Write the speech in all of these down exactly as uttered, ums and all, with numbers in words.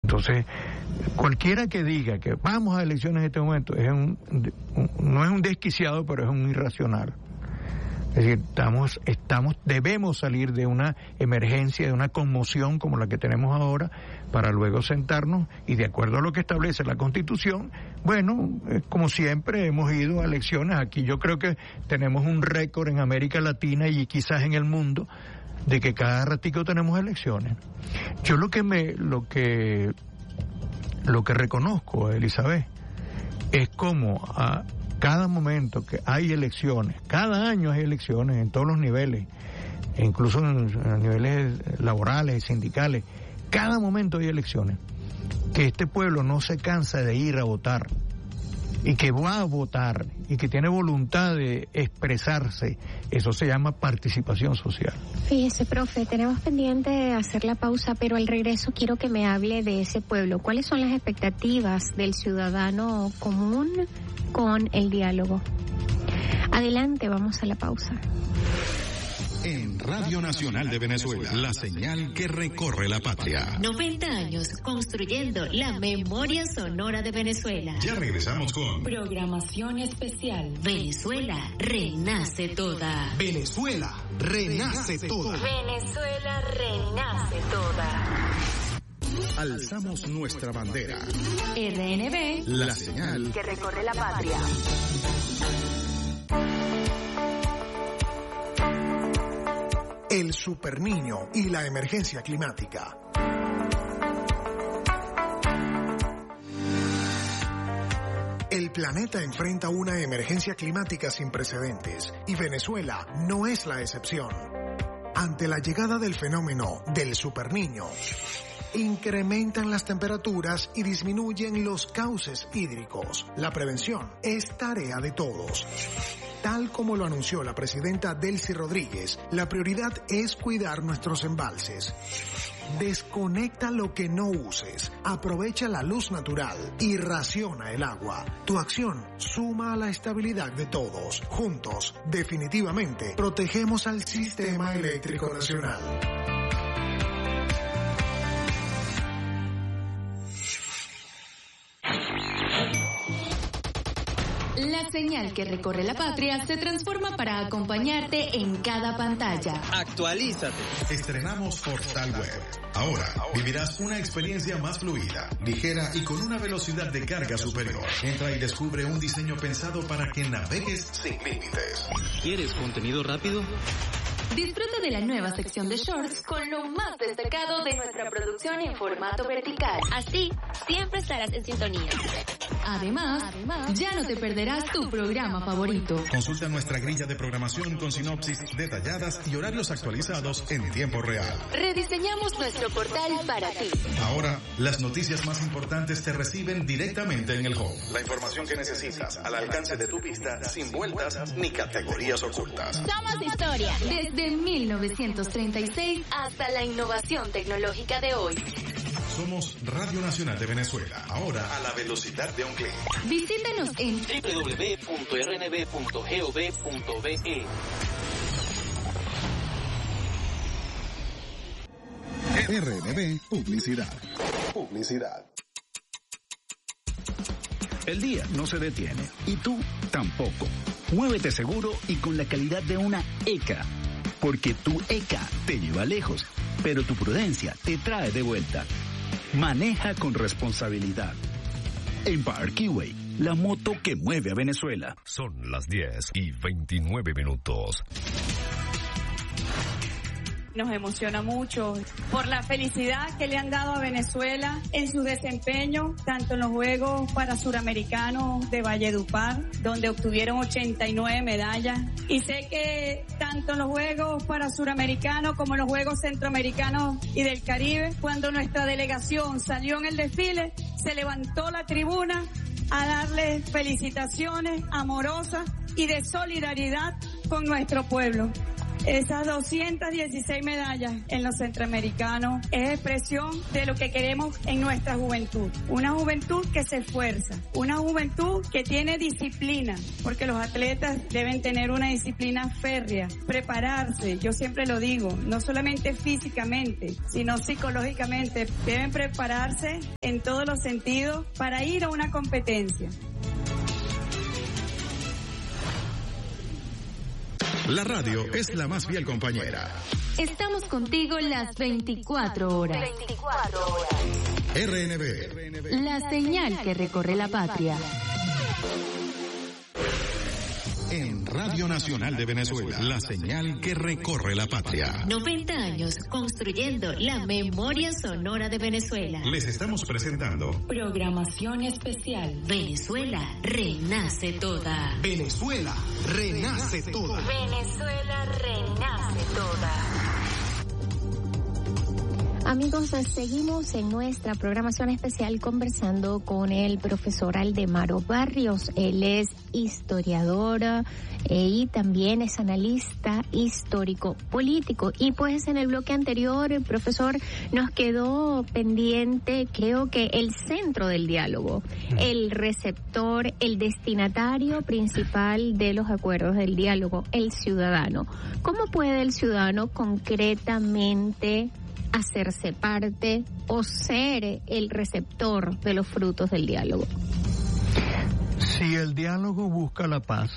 Entonces, cualquiera que diga que vamos a elecciones en este momento es un, un, no es un desquiciado, pero es un irracional. Es decir, estamos, estamos, debemos salir de una emergencia, de una conmoción como la que tenemos ahora, para luego sentarnos y, de acuerdo a lo que establece la Constitución, bueno, eh, como siempre hemos ido a elecciones. Aquí yo creo que tenemos un récord en América Latina y quizás en el mundo de que cada ratico tenemos elecciones. Yo lo que me, lo que, lo que reconozco, Elizabeth, es como a cada momento que hay elecciones, cada año hay elecciones en todos los niveles, e incluso en, en niveles laborales y sindicales, cada momento hay elecciones, que este pueblo no se cansa de ir a votar, y que va a votar, y que tiene voluntad de expresarse. Eso se llama participación social. Fíjese, profe, tenemos pendiente hacer la pausa, pero al regreso quiero que me hable de ese pueblo. ¿Cuáles son las expectativas del ciudadano común con el diálogo? Adelante, vamos a la pausa. En Radio Nacional de Venezuela, la señal que recorre la patria. noventa años construyendo la memoria sonora de Venezuela. Ya regresamos con programación especial. Venezuela renace toda. Venezuela renace toda. Venezuela renace toda. Alzamos nuestra bandera. R N B, la señal que recorre la patria. El superniño y la emergencia climática. El planeta enfrenta una emergencia climática sin precedentes y Venezuela no es la excepción. Ante la llegada del fenómeno del superniño, incrementan las temperaturas y disminuyen los cauces hídricos. La prevención es tarea de todos. Tal como lo anunció la presidenta Delcy Rodríguez, la prioridad es cuidar nuestros embalses. Desconecta lo que no uses, aprovecha la luz natural y raciona el agua. Tu acción suma a la estabilidad de todos. Juntos, definitivamente, protegemos al sistema eléctrico nacional. La señal que recorre la patria se transforma para acompañarte en cada pantalla. Actualízate. Estrenamos Portal Web. Ahora vivirás una experiencia más fluida, ligera y con una velocidad de carga superior. Entra y descubre un diseño pensado para que navegues sin límites. ¿Quieres contenido rápido? Disfruta de la nueva sección de shorts con lo más destacado de nuestra producción en formato vertical. Así, siempre estarás en sintonía. Además, Además, ya no te perderás tu programa favorito. Consulta nuestra grilla de programación con sinopsis detalladas y horarios actualizados en tiempo real. Rediseñamos nuestro portal para ti. Ahora, las noticias más importantes te reciben directamente en el home. La información que necesitas al alcance de tu vista, sin vueltas ni categorías ocultas. Somos historia. Desde mil novecientos treinta y seis hasta la innovación tecnológica de hoy. Somos Radio Nacional de Venezuela, ahora a la velocidad de un clic. Visítanos en doble u doble u doble u punto r n b punto gov punto be. R N B Publicidad. Publicidad. El día no se detiene y tú tampoco. Muévete seguro y con la calidad de una E C A. Porque tu E C A te lleva lejos, pero tu prudencia te trae de vuelta. Maneja con responsabilidad. Empire Keyway, la moto que mueve a Venezuela. Son las diez y veintinueve minutos. Nos emociona mucho por la felicidad que le han dado a Venezuela en su desempeño, tanto en los Juegos para Suramericanos de Valledupar, donde obtuvieron ochenta y nueve medallas. Y sé que tanto en los Juegos para Suramericanos como en los Juegos Centroamericanos y del Caribe, cuando nuestra delegación salió en el desfile, se levantó la tribuna a darle felicitaciones amorosas y de solidaridad con nuestro pueblo. Esas doscientas dieciséis medallas en los centroamericanos es expresión de lo que queremos en nuestra juventud. Una juventud que se esfuerza, una juventud que tiene disciplina, porque los atletas deben tener una disciplina férrea, prepararse, yo siempre lo digo, no solamente físicamente, sino psicológicamente, deben prepararse en todos los sentidos para ir a una competencia. La radio es la más fiel compañera. Estamos contigo las veinticuatro horas. veinticuatro horas. R N B. La señal que recorre la patria. En Radio Nacional de Venezuela, la señal que recorre la patria. noventa años construyendo la memoria sonora de Venezuela. Les estamos presentando Programación especial. Venezuela renace toda. Venezuela renace toda. Venezuela renace toda. Amigos, seguimos en nuestra programación especial conversando con el profesor Aldemaro Barrios. Él es historiador eh, y también es analista histórico político. Y pues en el bloque anterior, el profesor, nos quedó pendiente, creo que el centro del diálogo, el receptor, el destinatario principal de los acuerdos del diálogo, el ciudadano. ¿Cómo puede el ciudadano concretamente hacerse parte o ser el receptor de los frutos del diálogo? Si el diálogo busca la paz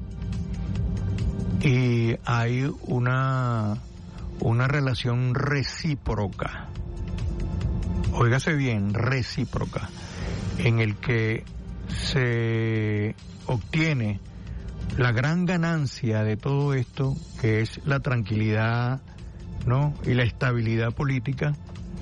y hay una una relación recíproca, óigase bien, recíproca, en el que se obtiene la gran ganancia de todo esto, que es la tranquilidad, ¿no?, y la estabilidad política,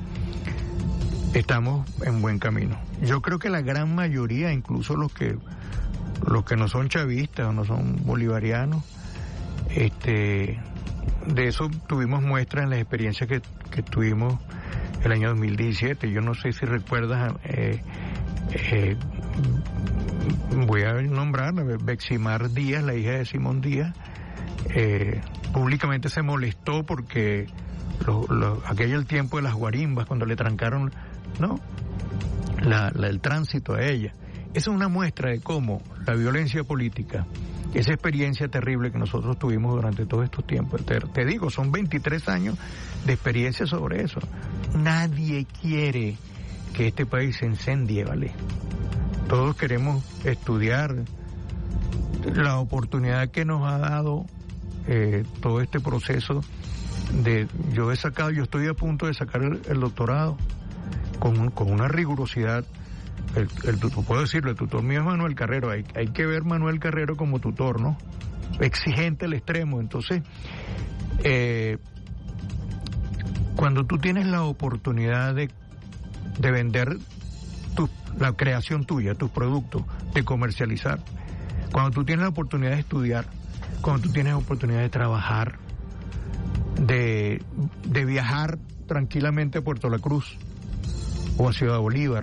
estamos en buen camino. Yo creo que la gran mayoría, incluso los que los que no son chavistas o no son bolivarianos, este de eso tuvimos muestra en las experiencias que, que tuvimos el año dos mil diecisiete. Yo no sé si recuerdas, eh, eh, voy a nombrarla, Beximar Díaz, la hija de Simón Díaz, eh, públicamente se molestó porque lo, lo, aquello el tiempo de las guarimbas, cuando le trancaron, ¿no?, la, la, el tránsito a ella. Esa es una muestra de cómo la violencia política, esa experiencia terrible que nosotros tuvimos durante todos estos tiempos, te, te digo, son veintitrés años de experiencia sobre eso. Nadie quiere que este país se incendie, ¿vale? Todos queremos estudiar la oportunidad que nos ha dado eh, todo este proceso de, yo he sacado, yo estoy a punto de sacar el, el doctorado con, con una rigurosidad. El, el tutor, puedo decirlo, el tutor mío es Manuel Carrero. Hay, hay que ver Manuel Carrero como tutor, ¿no? Exigente al extremo. Entonces, eh, cuando tú tienes la oportunidad de, de vender tu, la creación tuya, tus productos, de comercializar, cuando tú tienes la oportunidad de estudiar, cuando tú tienes la oportunidad de trabajar, de, de viajar tranquilamente a Puerto La Cruz o a Ciudad Bolívar.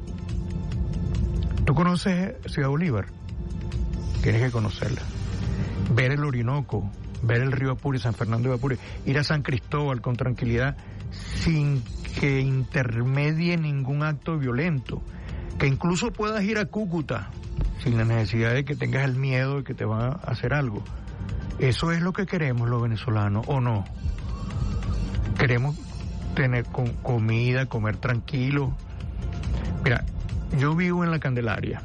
¿Tú conoces Ciudad Bolívar? Tienes que conocerla. Ver el Orinoco, ver el río Apure, San Fernando de Apure, ir a San Cristóbal con tranquilidad, sin que intermedie ningún acto violento, que incluso puedas ir a Cúcuta sin la necesidad de que tengas el miedo de que te van a hacer algo. Eso es lo que queremos los venezolanos, ¿o no? Queremos tener con comida, comer tranquilo. Mira, yo vivo en La Candelaria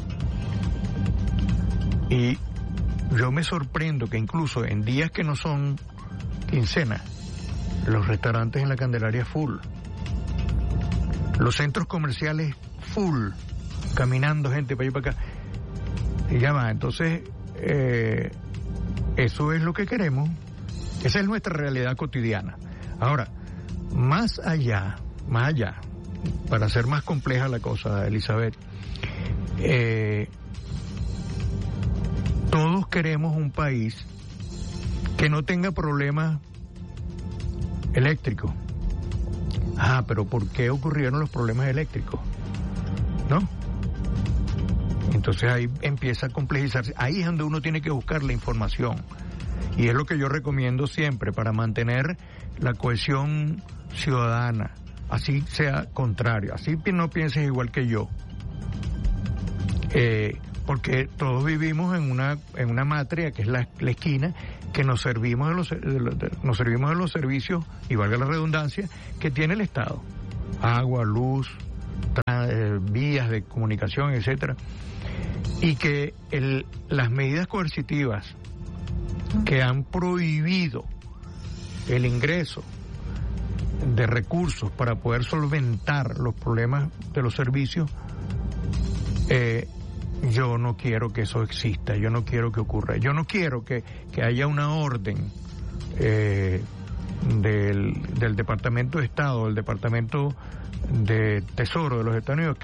y yo me sorprendo que incluso en días que no son quincena, los restaurantes en La Candelaria full, los centros comerciales full, caminando gente para allá y para acá. Y ya va, entonces eh, eso es lo que queremos, esa es nuestra realidad cotidiana. Ahora, más allá, más allá, para hacer más compleja la cosa, Elizabeth, eh, todos queremos un país que no tenga problemas eléctricos. Ah, pero ¿por qué ocurrieron los problemas eléctricos? ¿No? Entonces ahí empieza a complejizarse. Ahí es donde uno tiene que buscar la información. Y es lo que yo recomiendo siempre para mantener la cohesión ciudadana, así sea contrario, así no pienses igual que yo. Eh, porque todos vivimos en una en una matria que es la, la esquina, que nos servimos de los de los, de, nos servimos de los servicios, y valga la redundancia, que tiene el Estado: agua, luz, tra, eh, vías de comunicación, etcétera. Y que el, las medidas coercitivas que han prohibido el ingreso de recursos para poder solventar los problemas de los servicios, eh, yo no quiero que eso exista, yo no quiero que ocurra, yo no quiero que, que haya una orden eh, del, del Departamento de Estado, del Departamento de Tesoro de los Estados Unidos,